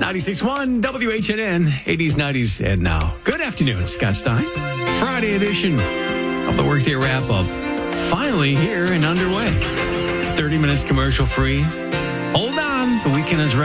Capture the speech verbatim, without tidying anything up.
ninety-six point one W H N N, eighties, nineties, and now. Good afternoon, Scott Stein. Friday edition of the Workday Wrap-Up. Finally here and underway. thirty minutes commercial free. Hold on, the weekend is right.